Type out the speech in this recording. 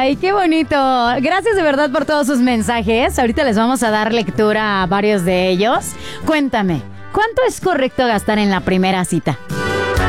Ay, qué bonito. Gracias de verdad por todos sus mensajes. Ahorita les vamos a dar lectura a varios de ellos. Cuéntame, ¿cuánto es correcto gastar en la primera cita?